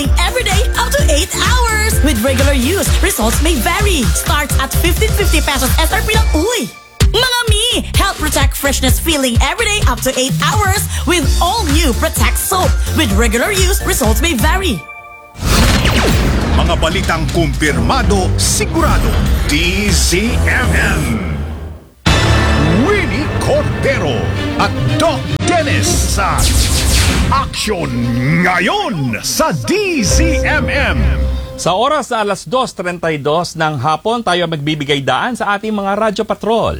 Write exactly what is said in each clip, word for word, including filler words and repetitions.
feeling every day up to eight hours. With regular use, results may vary. Starts at fifteen fifty pesos S R P lang. Uy! Mga mi, help protect freshness feeling every day up to eight hours with all new Protect Soap. With regular use, results may vary. Mga balitang kumpirmado, sigurado, D Z M M. Winnie Cordero at Doc Dennis sa Action Ngayon sa D Z M M. Sa oras na alas dos trenta y dos ng hapon, tayo magbibigay daan sa ating mga radyo patrol.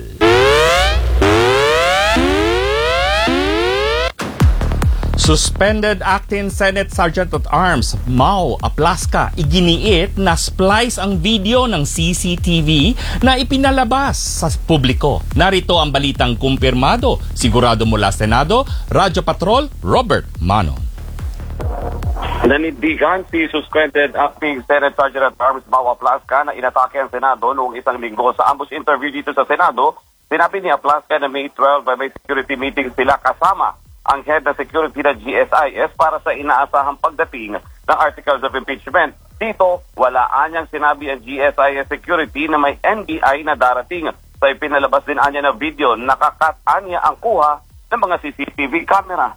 Suspended Acting Senate Sergeant-at-Arms Mau Aplaska iginiit na splice ang video ng C C T V na ipinalabas sa publiko. Narito ang balitang kumpirmado, sigurado mula Senado, Radyo Patrol, Robert Mano. Nanindigan si Suspended Acting Senate Sergeant-at-Arms Mau Aplaska na inatake ang Senado noong isang linggo. Sa ambush interview dito sa Senado, sinabi ni Aplaska na May twelve ay may security meeting sila kasama ang head ng security na G S I S para sa inaasahang pagdating ng articles of impeachment. Dito, wala anyang sinabi ang G S I S security na may N B I na darating. Sa ipinalabas din anya na video, nakakat anya ang kuha ng mga C C T V camera.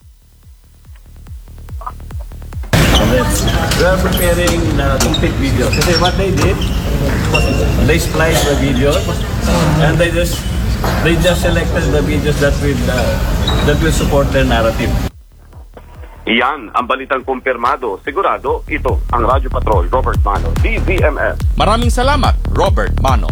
We are preparing uh, complete video. Kasi what they did, they spliced the video and they just they just selected the videos that will uh, that will support their narrative. Iyan ang balitang kumpirmado. Sigurado, ito ang Radyo Patrol, Robert Mano, D Z M M. Maraming salamat, Robert Mano.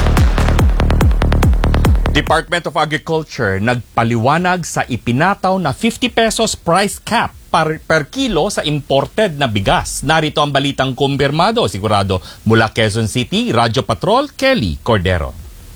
Department of Agriculture nagpaliwanag sa ipinataw na fifty pesos price cap per, per kilo sa imported na bigas. Narito ang balitang kumpirmado, sigurado mula Quezon City, Radyo Patrol, Kelly Cordero.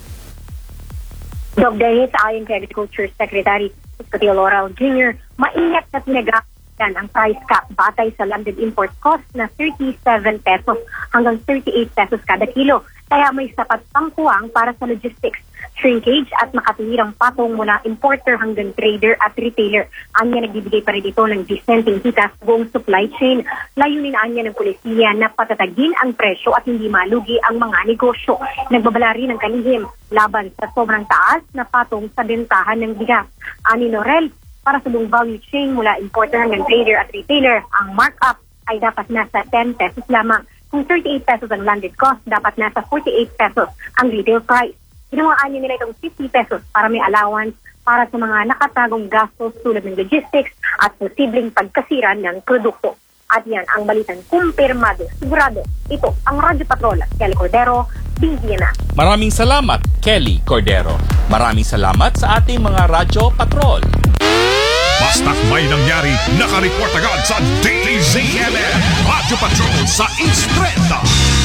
Doc Dennis, ayon kay Agriculture Secretary Scottie Laurel Junior, maingat na pinag-aakyan ang price cap batay sa landed import cost na thirty-seven pesos hanggang thirty-eight pesos kada kilo. Kaya may sapat pang kuwang para sa logistics, shrinkage at makatuwirang patong mula importer hanggang trader at retailer. Anya nagbibigay pa rin ito ng dissenting hita sa buong supply chain. Layunin anya ng pulisiya na patatagin ang presyo at hindi malugi ang mga negosyo. Nagbabala rin ng kalihim laban sa sobrang taas na patong sa bentahan ng bigas. Ani Norel, para sa buong value chain mula importer hanggang trader at retailer, ang markup ay dapat nasa ten pesos lamang. Kung thirty-eight pesos ang landed cost, dapat nasa forty-eight pesos ang retail price. Ginawa niya nila itong fifty pesos para may allowance para sa mga nakatagong gastos tulad ng logistics at posibleng pagkasira ng produkto. At yan ang balitang kumpirmado. Sigurado, ito ang Radyo Patrol, Kelly Cordero, D Z M M. Maraming salamat, Kelly Cordero. Maraming salamat sa ating mga Radyo Patrol. Basta't may nangyari, nakareport agad sa D Z M M. Radyo Patrol sa East Trenta.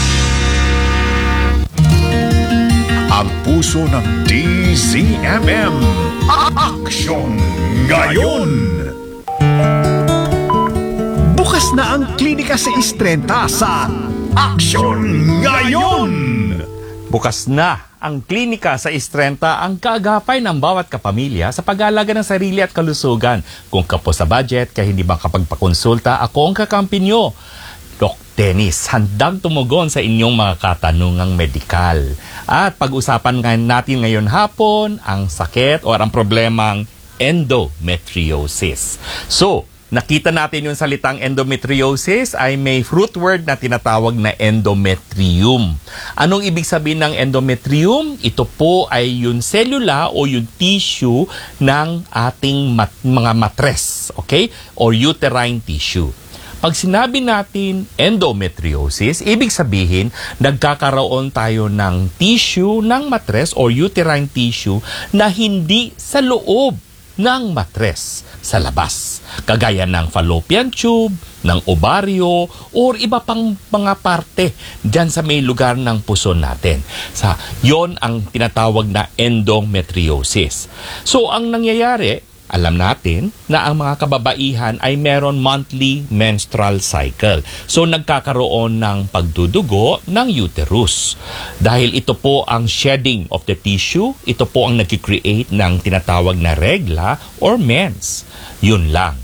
Ang puso ng D Z M M. Action Ngayon! Bukas na ang klinika sa East Trenta sa Action Ngayon! Bukas na ang klinika sa East Trenta, ang kaagapay ng bawat kapamilya sa pag-aalaga ng sarili at kalusugan. Kung kapos sa budget, kaya hindi ba kapagpakonsulta, ako ang kakampi nyo. Doc Dennis, handang tumugon sa inyong mga katanungang medikal. At pag-usapan natin ngayon hapon ang sakit o ang problemang endometriosis. So, nakita natin yung salitang endometriosis ay may root word na tinatawag na endometrium. Anong ibig sabihin ng endometrium? Ito po ay yung selula o yung tissue ng ating mat- mga matres, okay? Or uterine tissue. Pag sinabi natin endometriosis, ibig sabihin nagkakaroon tayo ng tissue ng matres or uterine tissue na hindi sa loob ng matres, sa labas. Kagaya ng fallopian tube, ng ovaryo, or iba pang mga parte dyan sa may lugar ng puso natin. Sa, yon ang tinatawag na endometriosis. So, ang nangyayari, alam natin na ang mga kababaihan ay meron monthly menstrual cycle. So, nagkakaroon ng pagdudugo ng uterus. Dahil ito po ang shedding of the tissue, ito po ang nag-create ng tinatawag na regla or mens. Yun lang.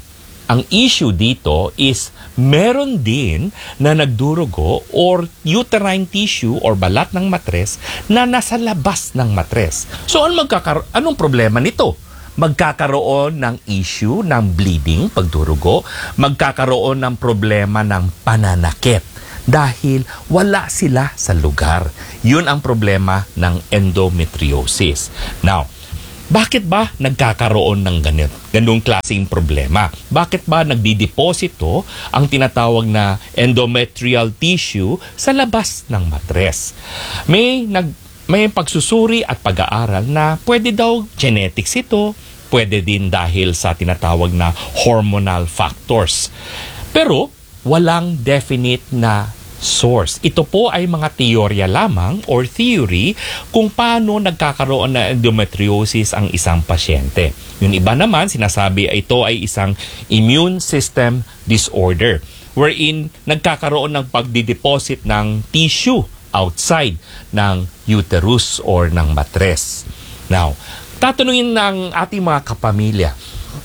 Ang issue dito is meron din na nagdurugo or uterine tissue or balat ng matres na nasa labas ng matres. So, anong, magkakar- anong problema nito? Magkakaroon ng issue ng bleeding, pagdurugo, magkakaroon ng problema ng pananakit dahil wala sila sa lugar. Yun ang problema ng endometriosis. Now, bakit ba nagkakaroon ng ganit, ganung klaseng problema? Bakit ba nagdideposito ang tinatawag na endometrial tissue sa labas ng matres? May nag may pagsusuri at pag-aaral na pwede daw genetics ito, pwede din dahil sa tinatawag na hormonal factors. Pero walang definite na source. Ito po ay mga teorya lamang or theory kung paano nagkakaroon ng endometriosis ang isang pasyente. Yung iba naman, sinasabi ito ay isang immune system disorder wherein nagkakaroon ng pagdideposit ng tissue outside ng uterus or ng matres. Now, tatanungin ng ating mga kapamilya,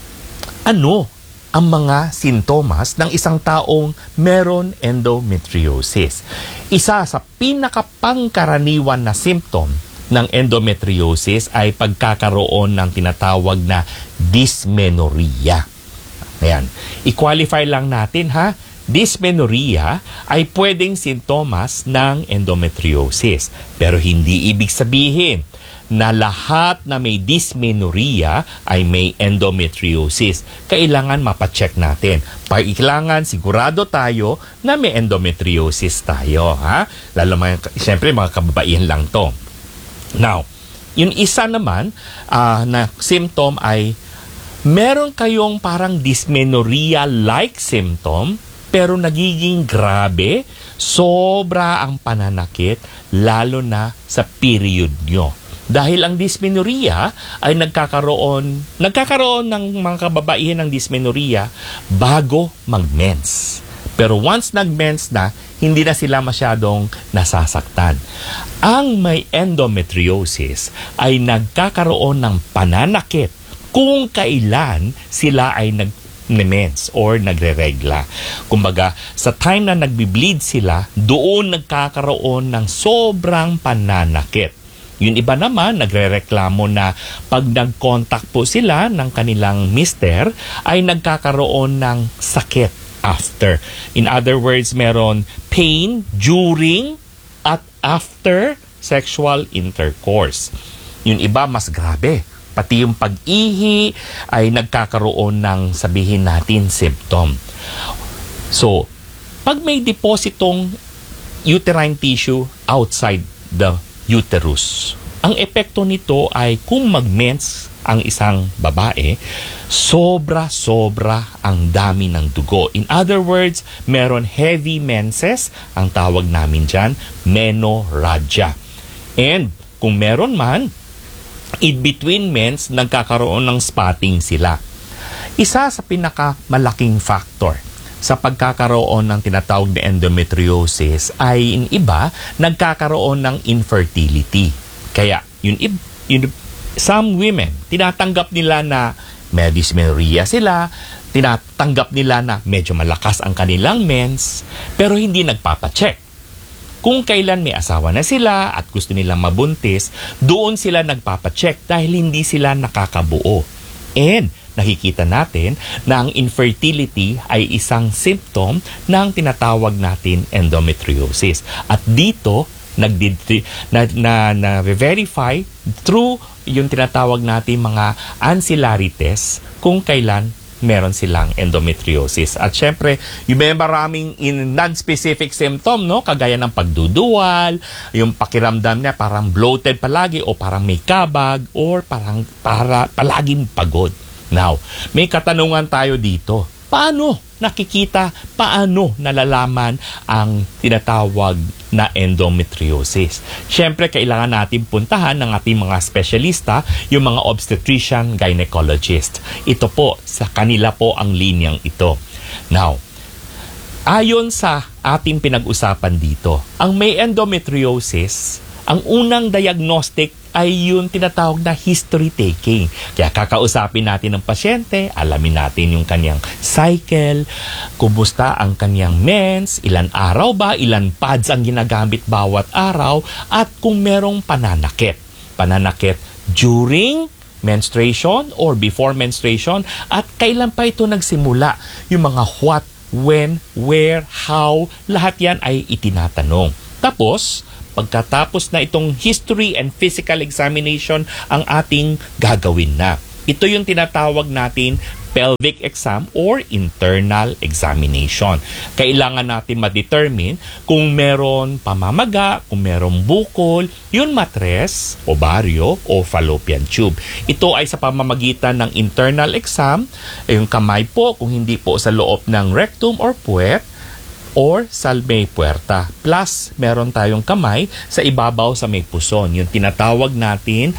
ano ang mga sintomas ng isang taong meron endometriosis? Isa sa pinakapangkaraniwan na symptom ng endometriosis ay pagkakaroon ng tinatawag na dysmenorrhea. Ayan. I-qualify lang natin ha. Dysmenorrhea ay pwedeng sintomas ng endometriosis. Pero hindi ibig sabihin na lahat na may dysmenorrhea ay may endometriosis. Kailangan mapacheck natin. Kailangan sigurado tayo na may endometriosis tayo. Ha? Lalo mga, siyempre mga kababaihan lang to. Now, yung isa naman uh, na symptom ay meron kayong parang dysmenorrhea-like symptom pero nagiging grabe, sobra ang pananakit, lalo na sa period nyo. Dahil ang dysmenorrhea ay nagkakaroon, nagkakaroon ng mga kababaihan ng dysmenorrhea bago mag-mens. Pero once nag-mens na, hindi na sila masyadong nasasaktan. Ang may endometriosis ay nagkakaroon ng pananakit kung kailan sila ay nag mens or nagre-regla. Kumbaga, sa time na nagbi-bleed sila, doon nagkakaroon ng sobrang pananakit. Yung iba naman, nagre-reklamo na pag nag-contact po sila ng kanilang mister, ay nagkakaroon ng sakit after. In other words, meron pain during at after sexual intercourse. Yung iba, mas grabe. Pati yung pag-ihi ay nagkakaroon ng sabihin natin symptom. So, pag may depositong uterine tissue outside the uterus, ang epekto nito ay kung mag-mens ang isang babae, sobra-sobra ang dami ng dugo. In other words, meron heavy menses, ang tawag namin dyan, menorrhagia. And kung meron man, in between mens, nagkakaroon ng spotting sila. Isa sa pinakamalaking factor sa pagkakaroon ng tinatawag na endometriosis ay in iba, nagkakaroon ng infertility. Kaya, yun, yun, some women, tinatanggap nila na may dysmenorrhea sila, tinatanggap nila na medyo malakas ang kanilang mens, pero hindi nagpapacheck. Kung kailan may asawa na sila at gusto nilang mabuntis, doon sila nagpapacheck dahil hindi sila nakakabuo. And nakikita natin na ang infertility ay isang symptom ng tinatawag natin endometriosis. At dito, nag- na, na, na verify through yung tinatawag natin mga ancillary tests kung kailan meron silang endometriosis. At syempre, yung may maraming in non-specific symptom, no? Kagaya ng pagduduwal, yung pakiramdam niya parang bloated palagi o parang may kabag or parang para, palaging pagod. Now, may katanungan tayo dito. Paano nakikita, paano nalalaman ang tinatawag na endometriosis? Siyempre, kailangan natin puntahan ng ating mga specialista, yung mga obstetrician, gynecologist. Ito po, sa kanila po ang linyang ito. Now, ayon sa ating pinag-usapan dito, ang may endometriosis, ang unang diagnostic ay yung tinatawag na history taking. Kaya kakausapin natin ng pasyente, alamin natin yung kanyang cycle, kumusta ang kanyang mens, ilan araw ba, ilan pads ang ginagamit bawat araw, at kung merong pananakit. Pananakit during menstruation or before menstruation, at kailan pa ito nagsimula. Yung mga what, when, where, how, lahat yan ay itinatanong. Tapos, pagkatapos na itong history and physical examination ang ating gagawin na. Ito yung tinatawag natin pelvic exam or internal examination. Kailangan natin ma-determine kung meron pamamaga, kung meron bukol, yung matres, ovaryo, o fallopian tube. Ito ay sa pamamagitan ng internal exam, yung kamay po, kung hindi po sa loob ng rectum or puwet, or sa may puwerta. Plus, meron tayong kamay sa ibabaw sa may puson. Yung tinatawag natin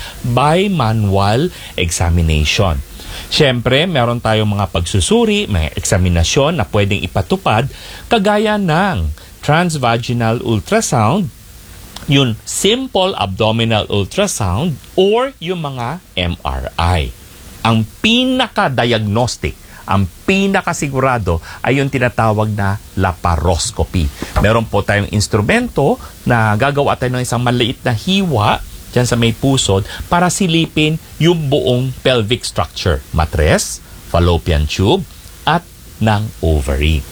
bimanual examination. Siyempre, meron tayong mga pagsusuri, mga eksaminasyon na pwedeng ipatupad kagaya ng transvaginal ultrasound, yung simple abdominal ultrasound, or yung mga M R I. Ang pinaka-diagnostic, ang pinakasigurado ay yung tinatawag na laparoscopy. Meron po tayong instrumento na gagawa tayo ng isang maliit na hiwa dyan sa may pusod para silipin yung buong pelvic structure, matres, fallopian tube, at ng ovary.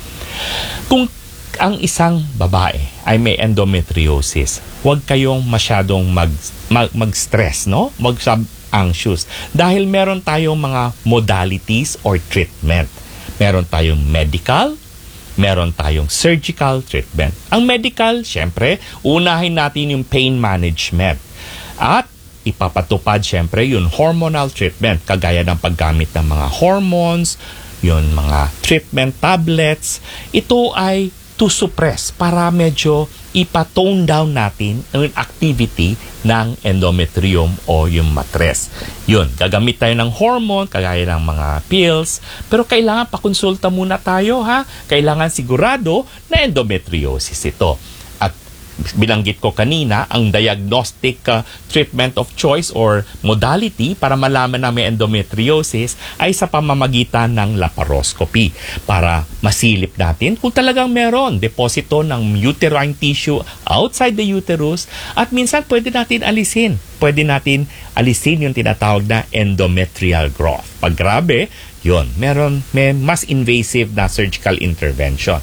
Kung ang isang babae ay may endometriosis, huwag kayong masyadong mag, mag, mag-stress, no? Mag anxious. Dahil meron tayong mga modalities or treatment. Meron tayong medical, meron tayong surgical treatment. Ang medical, syempre, unahin natin yung pain management. At ipapatupad, syempre, yung hormonal treatment, kagaya ng paggamit ng mga hormones, yung mga treatment tablets. Ito ay to suppress para medyo ipa-tone down natin ang activity ng endometrium o yung matres. Yun, gagamit tayo ng hormone, kagaya ng mga pills, pero kailangan pakonsulta muna tayo, ha? Kailangan sigurado na endometriosis ito. At binanggit ko kanina, ang diagnostic uh, treatment of choice or modality para malaman na may endometriosis ay sa pamamagitan ng laparoscopy para masilip natin kung talagang meron deposito ng uterine tissue outside the uterus, at minsan pwede natin alisin. Pwede natin alisin yung tinatawag na endometrial growth. Pag grabe, yun, meron, may mas invasive na surgical intervention.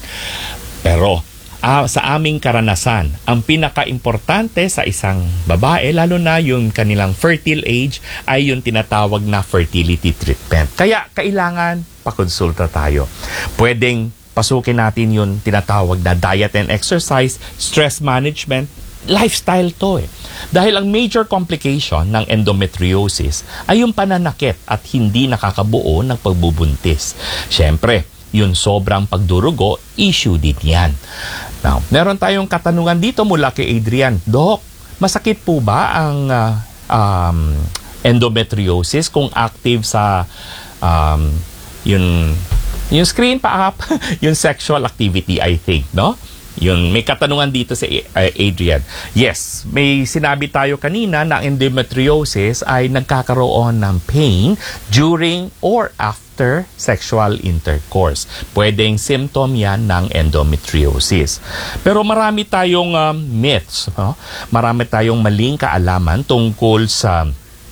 Pero Uh, sa aming karanasan, ang pinaka-importante sa isang babae, lalo na yung kanilang fertile age, ay yung tinatawag na fertility treatment. Kaya kailangan pakonsulta tayo. Pwedeng pasukin natin yung tinatawag na diet and exercise, stress management, lifestyle to eh. Dahil ang major complication ng endometriosis ay yung pananakit at hindi nakakabuo ng pagbubuntis. Siyempre, yun sobrang pagdurugo, issue din yan. Now, meron tayong katanungan dito mula kay Adrian. Doc, masakit po ba ang uh, um, endometriosis kung active sa um, yung, yung screen pa up, yung sexual activity, I think, no? Yun, may katanungan dito si uh, Adrian. Yes, may sinabi tayo kanina na endometriosis ay nagkakaroon ng pain during or after sexual intercourse. Pwedeng symptom yan ng endometriosis. Pero marami tayong um, myths, no? Marami tayong maling kaalaman tungkol sa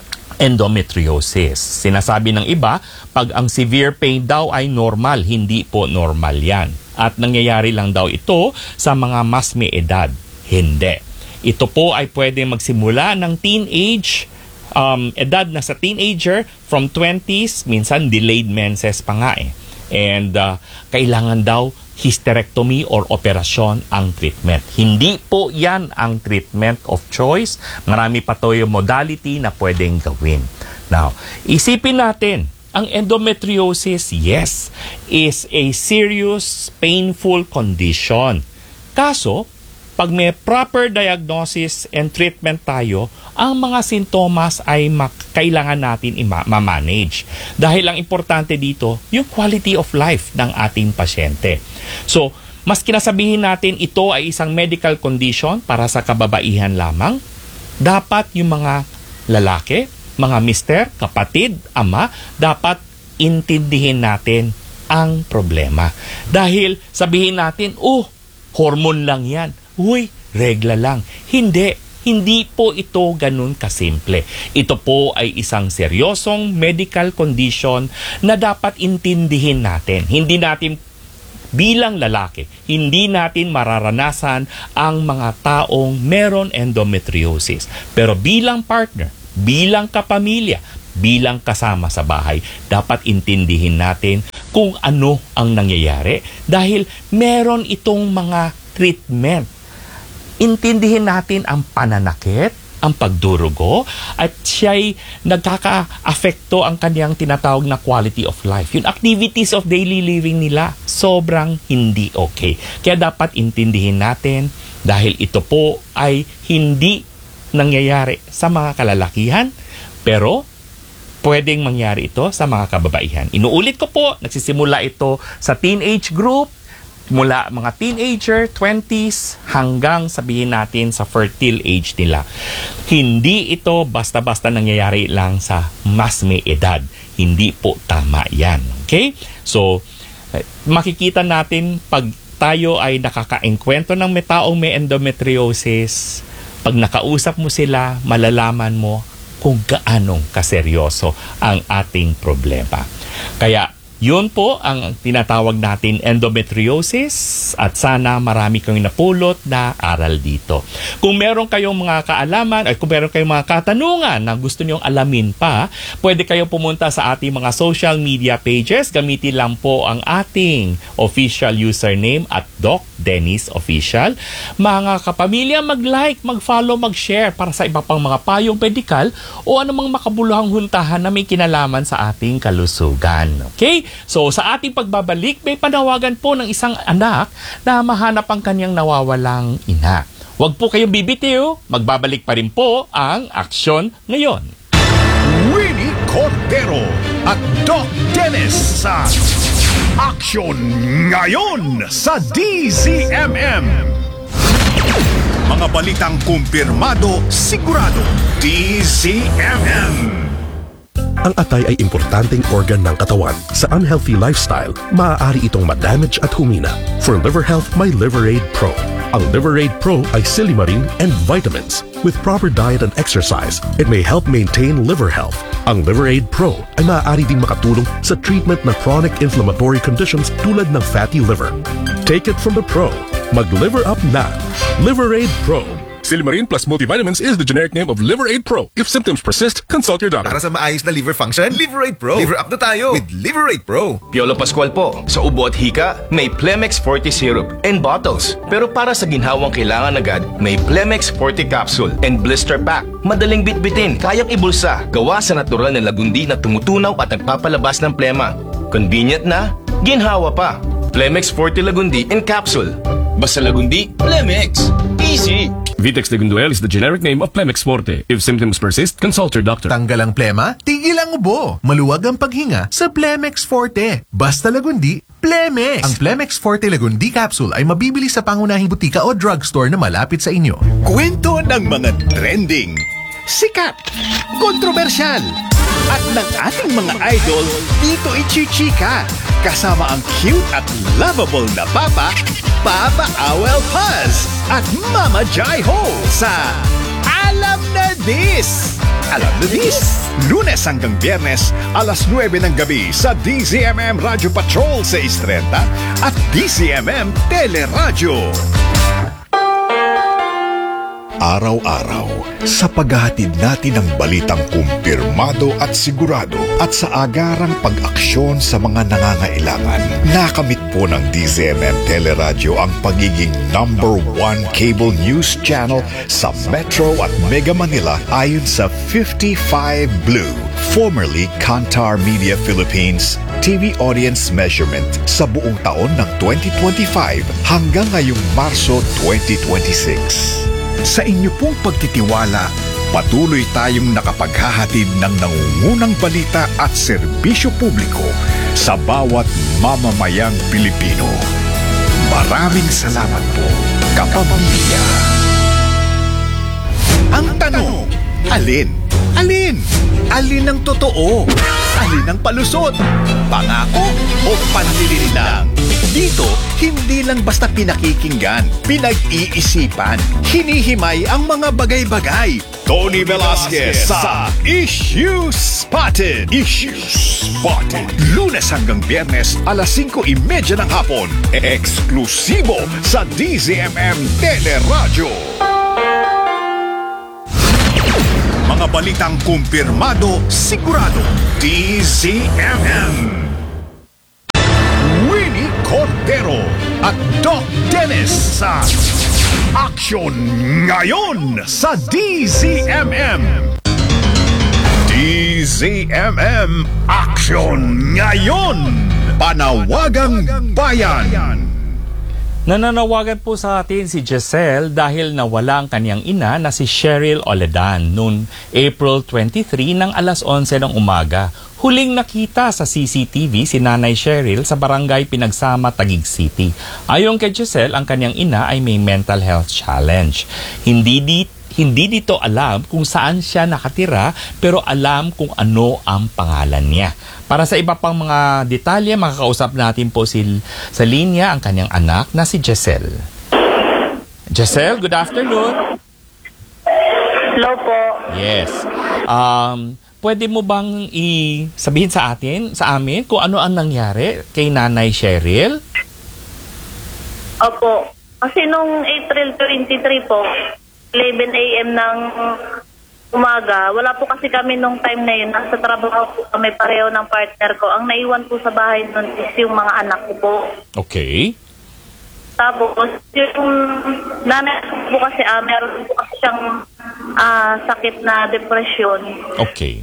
endometriosis. Sinasabi ng iba, pag ang severe pain daw ay normal, hindi po normal yan. At nangyayari lang daw ito sa mga mas may edad. Hindi. Ito po ay pwede magsimula ng teenage, um, edad na sa teenager, from twenties, minsan delayed menses pa nga eh. And uh, kailangan daw hysterectomy or operasyon ang treatment. Hindi po yan ang treatment of choice. Marami pa to yung modality na pwedeng gawin. Now, isipin natin, ang endometriosis, yes, is a serious, painful condition. Kaso, pag may proper diagnosis and treatment tayo, ang mga sintomas ay kailangan natin i-manage. Dahil ang importante dito, yung quality of life ng ating pasyente. So, mas kinasabihin natin ito ay isang medical condition para sa kababaihan lamang, dapat yung mga lalaki, mga mister, kapatid, ama, dapat intindihin natin ang problema. Dahil sabihin natin, oh, hormone lang yan. Uy, regla lang. Hindi. Hindi po ito ganun kasimple. Ito po ay isang seryosong medical condition na dapat intindihin natin. Hindi natin bilang lalaki, hindi natin mararanasan ang mga taong meron endometriosis. Pero bilang partner, bilang kapamilya, bilang kasama sa bahay, dapat intindihin natin kung ano ang nangyayari dahil meron itong mga treatment. Intindihin natin ang pananakit, ang pagdurugo, at siya'y nagkaka-afekto ang kanyang tinatawag na quality of life. Yung activities of daily living nila, sobrang hindi okay. Kaya dapat intindihin natin dahil ito po ay hindi nangyayari sa mga kalalakihan, pero pwedeng mangyari ito sa mga kababaihan. Inuulit ko po, nagsisimula ito sa teenage group, mula mga teenager, twenties, hanggang sabihin natin sa fertile age nila. Hindi ito basta-basta nangyayari lang sa mas may edad. Hindi po tama yan. Okay? So, makikita natin pag tayo ay nakaka-engkwento ng may taong may endometriosis, pag nakausap mo sila, malalaman mo kung gaanong kaseryoso ang ating problema. Kaya, yun po ang tinatawag natin endometriosis at sana marami kayong napulot na aral dito. Kung meron kayong mga kaalaman at kung meron kayong mga katanungan na gusto niyong alamin pa, pwede kayong pumunta sa ating mga social media pages. Gamitin lang po ang ating official username at Doc Dennis Official. Mga kapamilya, mag-like, mag-follow, mag-share para sa iba pang mga payong pedikal o anumang makabuluhang huntahan na may kinalaman sa ating kalusugan. Okay? So, sa ating pagbabalik, may panawagan po ng isang anak na mahanap ang kanyang nawawalang ina. Huwag po kayong bibitiw, magbabalik pa rin po ang Aksyon Ngayon. Winnie Cordero at Doc Dennis sa Aksyon Ngayon sa D Z M M. Mga balitang kumpirmado, sigurado, D Z M M. Ang atay ay importanteng organ ng katawan. Sa unhealthy lifestyle, maaari itong ma-damage at humina. For liver health, may Liveraid Pro. Ang Liveraid Pro ay silimarin and vitamins. With proper diet and exercise, it may help maintain liver health. Ang Liveraid Pro ay maaari ding makatulong sa treatment ng chronic inflammatory conditions tulad ng fatty liver. Take it from the pro. Mag-liver up na. Liveraid Pro. Silimarin plus multivitamins is the generic name of Liveraid Pro. If symptoms persist, consult your doctor. Para sa maayos na liver function, Liveraid Pro. Liver up na tayo with Liveraid Pro. Piolo Pascual po. Sa ubo at hika, may Plemex forty Syrup and bottles. Pero para sa ginhawang kailangan agad, may Plemex forty Capsule and Blister Pack. Madaling bitbitin, kayang ibulsa. Gawa sa natural na lagundi na tumutunaw at nagpapalabas ng plema. Convenient na, ginhawa pa. Plemex forty Lagundi and Capsule. Basta Lagundi, Plemex. Easy. Vitex Legunduel is the generic name of Plemex Forte. If symptoms persist, consult your doctor. Tanggal ang plema, tigil ang ubo. Maluwag ang paghinga sa Plemex Forte. Basta Lagundi, Plemex. Ang Plemex Forte Lagundi Capsule ay mabibili sa pangunahing butika o drugstore na malapit sa inyo. Kwento ng mga trending, sikat, kontrobersyal, at ng ating mga idol dito ichichika. Kasama ang cute at lovable na Papa, Papa Awel Paz, at Mama Jai Ho sa Alam na Dis! Alam na Dis! Lunes hanggang Biyernes, alas nuwebe ng gabi sa D Z M M Radio Patrol six thirty at D Z M M Teleradyo. Araw-araw, sa paghahatid natin ng balitang kumpirmado at sigurado at sa agarang pag-aksyon sa mga nangangailangan, nakamit po ng D Z M M Teleradyo ang pagiging number one cable news channel sa Metro at Mega Manila ayon sa fifty-five Blue, formerly Kantar Media Philippines, T V audience measurement sa buong taon ng twenty twenty-five hanggang ngayong Marso twenty twenty-six. Sa inyo pong pagtitiwala, patuloy tayong nakapaghahatid ng nangungunang balita at serbisyo publiko sa bawat mamamayang Pilipino. Maraming salamat po, kapamilya. Ang tanong, Alin? Alin? Alin ang totoo? Alin ang palusot? Pangako o panlilin lang? Dito, hindi lang basta pinakikinggan, pinag-iisipan, hinihimay ang mga bagay-bagay. Tony Velasquez sa Issue Spotted. Issue Spotted. Lunes hanggang Biyernes, alas singko trenta ng hapon. Eksklusibo sa D Z M M Teleradyo. Mga balitang kumpirmado, sigurado. D Z M M. Winnie Cordero at Doc Dennis sa Action Ngayon sa D Z M M. D Z M M Action Ngayon. Panawagang Bayan. Nananawagan po sa atin si Giselle dahil nawala ang kanyang ina na si Cheryl Oledan noong April twenty-third ng alas onse ng umaga. Huling nakita sa C C T V si Nanay Cheryl sa barangay Pinagsama, Taguig City. Ayon kay Giselle, ang kanyang ina ay may mental health challenge. Hindi dito Hindi dito alam kung saan siya nakatira pero alam kung ano ang pangalan niya. Para sa iba pang mga detalye, makakausap natin po si, sa linya ang kanyang anak na si Giselle. Giselle, good afternoon. Hello po. Yes. Um, pwede mo bang i-sabihin sa atin, sa amin, kung ano ang nangyari kay Nanay Cheryl? Opo. Kasi nung April twenty-third po, eleven a.m. ng umaga. Wala po kasi kami nung time na yun. Nasa trabaho po kami pareho ng partner ko. Ang naiwan po sa bahay nun is yung mga anak ko po. Okay. Tapos, yung nanay ko po kasi, ah, meron po kasi siyang ah, sakit na depression. Okay.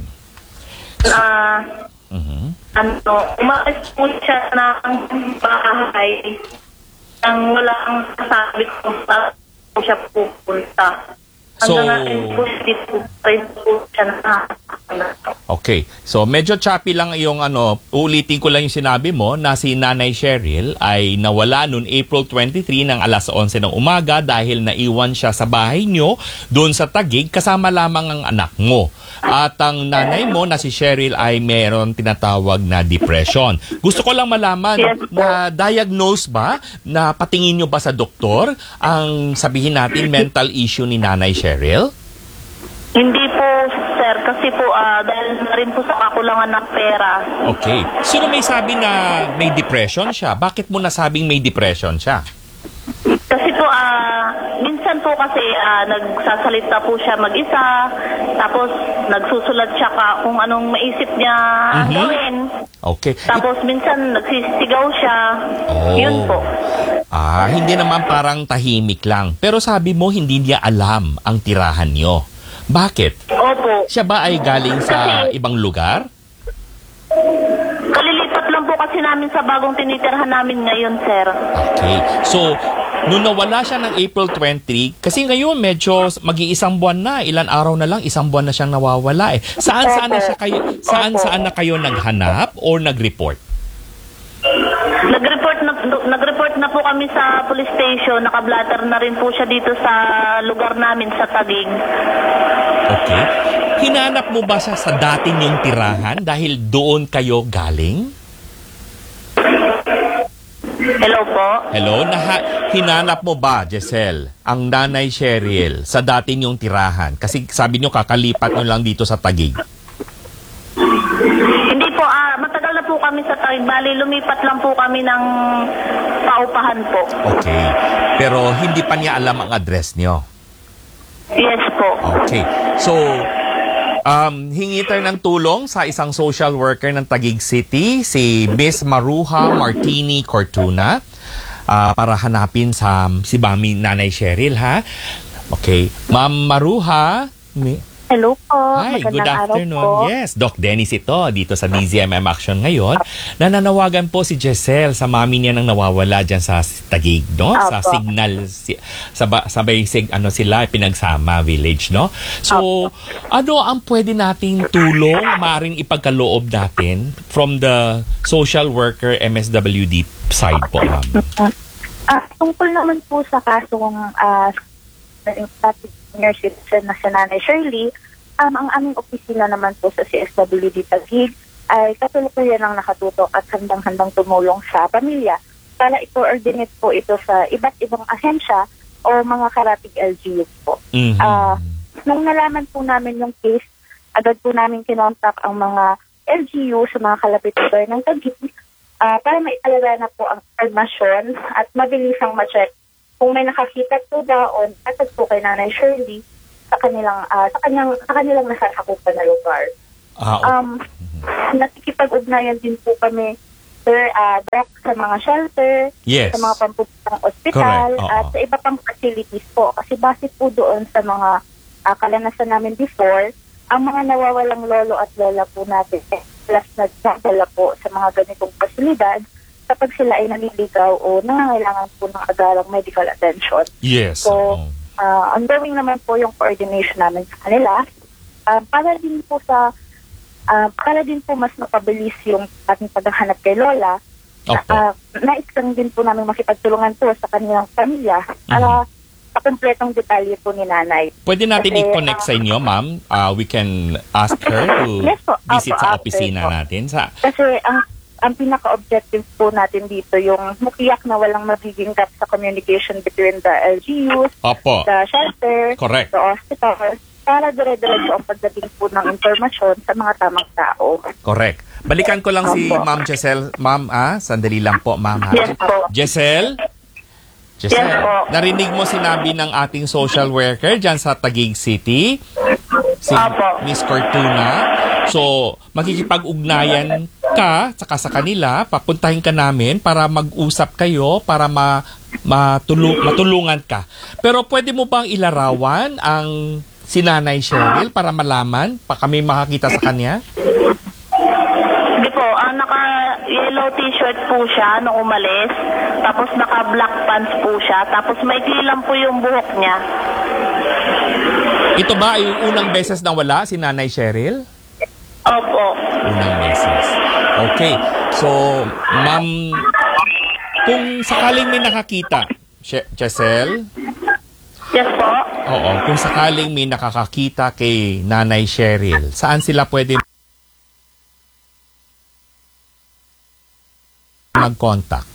Ah, Mhm. ano, umalis po siya ng bahay nang wala ang sasabi ko sa siya pupunta. So, Hanggang ngayon po, hindi po rin po siya nakakakala. Okay. So, medyo choppy lang yung ano, ulitin ko lang yung sinabi mo na si Nanay Cheryl ay nawala noong April twenty-third ng alas onse ng umaga dahil naiwan siya sa bahay nyo doon sa Taguig kasama lamang ang anak mo. At ang nanay mo na si Cheryl ay meron tinatawag na depression. Gusto ko lang malaman, Yes, na diagnose ba, na patingin nyo ba sa doktor ang sabihin natin mental issue ni Nanay Cheryl? Hindi po, sir, kasi po ah, dahil na rin po sa kakulangan ng pera. Okay. Sino may sabi na may depression siya? Bakit mo nasabing may depression siya? Kasi po, ah, minsan po kasi ah, nagsasalita po siya mag-isa, tapos nagsusulat siya ka kung anong maisip niya Mhm. gawin. Okay. Tapos minsan nagsisigaw siya. Oh. Yun po. Ah, hindi naman parang tahimik lang. Pero sabi mo hindi niya alam ang tirahan niyo. Bakit? Opo. Siya ba ay galing sa ibang lugar? Kalilipat lang po kasi namin sa bagong tinitirhan namin ngayon, sir. Okay. So, nung nawala siya ng April twentieth, kasi ngayon medyo mag-iisang buwan na, ilan araw na lang, isang buwan na siyang nawawala eh. Saan saan na siya kayo, saan saan na kayo naghanap or nag-report? Nag-report na nag-report na po kami sa police station, naka-blatter na rin po siya dito sa lugar namin sa Taguig. Okay. Hinanap mo ba siya sa dati niyong tirahan dahil doon kayo galing? Hello po. Hello, naha- hinanap mo ba, Giselle, ang Nanay Cheryl sa dati niyong tirahan? Kasi sabi niyo kakalipat niyo lang dito sa Taguig. Hindi po, ah, matagal na po kami sa Taguig. Bali, lumipat lang po kami ng paupahan po. Okay. Pero hindi pa niya alam ang address niyo. Yes po. Okay. So, um, hingi tayo ng tulong sa isang social worker ng Taguig City, si Miss Maruha Martini Cortuna, uh, para hanapin sa si Mami Nanay Cheryl, ha? Okay. Ma'am Maruha, mi- Hello po. Hi, Magandang good afternoon. araw po. Yes, Doc Dennis ito dito sa D Z M M Action ngayon. Nananawagan po si Giselle sa mami niya nang nawawala diyan sa Taguig, no? Opo. Sa Signal si, sa ba- sabay sig ano sila Pinagsama Village, no? So, ano ang pwede nating tulong maaring ipagkaloob natin from the social worker M S W D side po, ma'am? Ah, tungkol naman po sa kasong uh, senior citizen na si Nanay Shirley, Um, ang aming opisina naman po sa C S W D Taguig ay kasalukuyan ang nakatutok at handang-handang tumulong sa pamilya para i-coordinate po ito sa iba't ibang ahensya o mga karatig L G U po. Mhm. Ah, nung nalaman po namin yung case, agad po namin kinontak ang mga L G U sa mga kalapit lugar ng Taguig ah, para maitalaga na po ang informasyon at mabilisang ma-check kung may nakakita po daon at po kay Nanay Shirley sa kanilang ah, sa kanyang sa kanilang nasasakupan na lugar. Ah, okay. Um, nakikipag-ugnayan din po kami, sir, uh, direct sa mga shelter, Yes. sa mga pampupuntang ospital, Correct, oo. at sa iba pang facilities po. Kasi base po doon sa mga uh, kalanasan namin before, ang mga nawawalang lolo at lola po natin, plus nagdadala po sa mga ganitong pasilidad, kapag sila ay naniligaw o nangangailangan po ng agarang medical attention. Yes. So, oo. uh, ongoing naman po yung coordination namin sa kanila. Uh, para din po sa Uh, para din po mas mapabilis yung ating paghahanap kay Lola, Opo. uh, nais lang din po namin makipagtulungan po sa kanilang pamilya para sa kumpletong detalye po ni Nanay. Pwede natin Kasi, i-connect sa inyo, ma'am. Uh, we can ask her to Yes po. visit Opo, sa after opisina po. natin. Sa Kasi ang ang pinaka-objective po natin dito yung matiyak na walang magiging gap sa communication between the L G Us, Opo. the shelter, Correct. the hospital, para dire-diretso ang pagdating po ng informasyon sa mga tamang tao. Correct. Balikan ko lang si Opo. Ma'am Giselle. Ma'am, ah, sandali lang po, ma'am. Ha? Yes po. Giselle? Giselle, Yes po. narinig mo sinabi ng ating social worker dyan sa Taguig City? Si Opo. Miss Cortuna. So, makikipag-ugnayan ka saka sa kanila, papuntahin ka namin para mag-usap kayo, para ma matulu- matulungan ka. Pero pwede mo bang ilarawan ang si Nanay Cheryl para malaman, pa kami makakita sa kanya? Hindi po, ah, naka-yellow t-shirt po siya nung umalis, tapos naka-black pants po siya, tapos maikli lang po yung buhok niya. Ito ba ay unang beses na wala si Nanay Cheryl? Opo. Unang beses. Okay. So, ma'am, kung sakaling may nakakita, Che- Chesel? Yes po. Oo. Kung sakaling may nakakakita kay Nanay Cheryl, saan sila pwede mag-contact?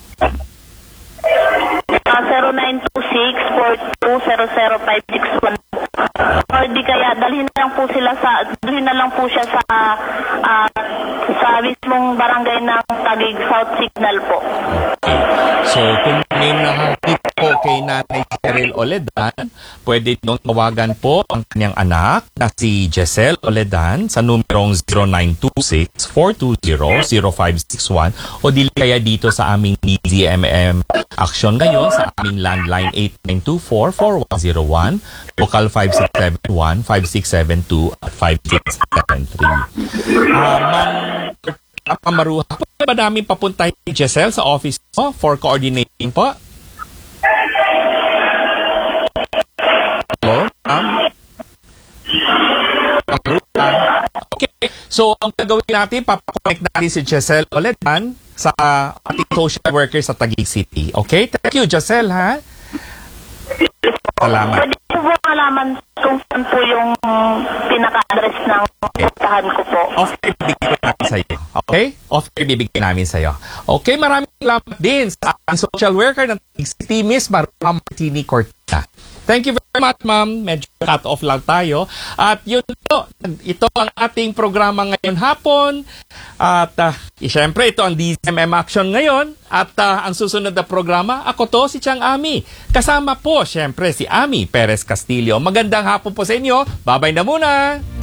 Uh, zero nine two six, four two zero zero five six one. Or di kaya dalhin na lang po sila sa dalhin na lang po siya sa ah, sa mismong barangay ng Taguig South Signal po. Okay. So, kung may nakakita po kay Nanay Cheryl Oledan, pwede nung tawagan po ang kanyang anak na si Giselle Oledan sa numerong zero nine two six, four two zero, zero five six one o dili kaya dito sa aming D Z M M action ngayon sa aming landline eight nine two four, four one zero one, local five six seven one, five six seven two at five six seven three. Ah, Ma'am Pamaruha, pwede ba namin papuntahin si Giselle sa office mo for coordinating po? Hello, ma'am? Pamaruha. Okay, so ang gagawin natin, papakonect natin si Giselle Oledan sa ating social worker sa Taguig City. Okay? Thank you, Giselle, ha? Salamat. Pwede po ba malaman kung saan po yung pinaka-address ng puntahan ko po? Off-air bibigyan namin sa iyo. Okay? Off-air bibigyan namin sa iyo. Okay, maraming salamat din sa ating social worker ng Taguig City, Miss Maruha Martini Cortina. Thank you very much, ma'am. Medyo cut off lang tayo. At yun po, ito ang ating programa ngayon hapon. At uh, syempre, ito ang D Z M M Action ngayon. At uh, ang susunod na programa, ako to, si Chang Ami. Kasama po, syempre, si Ami Perez Castillo. Magandang hapon po sa inyo. Bye-bye na muna.